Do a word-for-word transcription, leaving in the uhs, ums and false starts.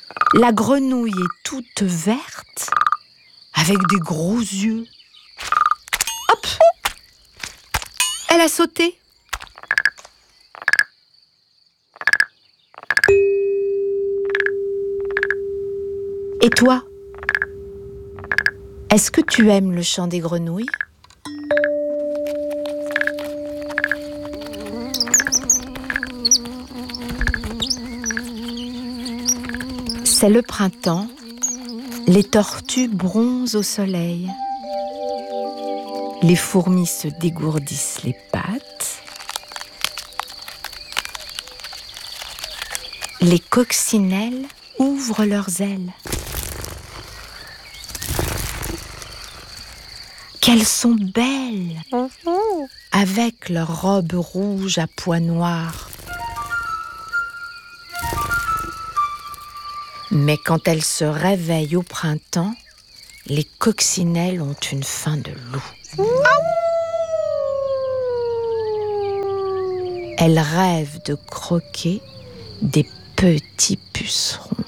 La grenouille est toute verte, avec des gros yeux. Hop! Elle a sauté. Et toi? Est-ce que tu aimes le chant des grenouilles? C'est le printemps, les tortues bronzent au soleil. Les fourmis se dégourdissent les pattes. Les coccinelles ouvrent leurs ailes. Qu'elles sont belles, avec leurs robes rouges à pois noirs. Mais quand elles se réveillent au printemps, les coccinelles ont une faim de loup. Elles rêvent de croquer des petits pucerons.